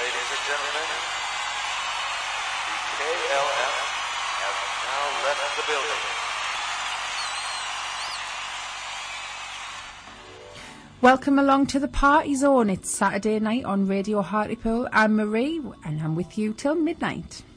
Ladies and gentlemen, the KLF have now left the building. Welcome along to the Party Zone. It's Saturday night on Radio Hartlepool. I'm Marie and I'm with you till midnight.